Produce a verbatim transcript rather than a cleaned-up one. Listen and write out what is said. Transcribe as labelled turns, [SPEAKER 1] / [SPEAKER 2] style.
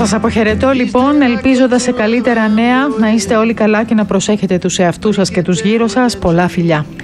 [SPEAKER 1] Σας αποχαιρετώ λοιπόν, ελπίζοντας σε καλύτερα νέα. Να είστε όλοι καλά και να προσέχετε τους εαυτούς σας και τους γύρω σας. Πολλά φιλιά.